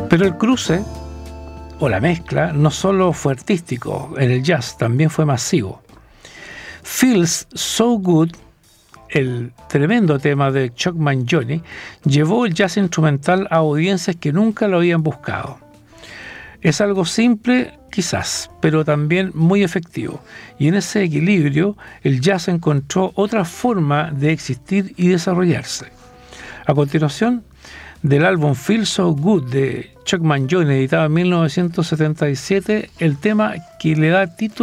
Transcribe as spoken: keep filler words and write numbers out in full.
Pero el cruce o la mezcla no solo fue artístico en el jazz, también fue masivo. Feels So Good, el tremendo tema de Chuck Mangione, llevó el jazz instrumental a audiencias que nunca lo habían buscado. Es algo simple, quizás, pero también muy efectivo. Y en ese equilibrio, el jazz encontró otra forma de existir y desarrollarse. A continuación, del álbum Feel So Good de Chuck Mangione, editado en mil novecientos setenta y siete, el tema que le da título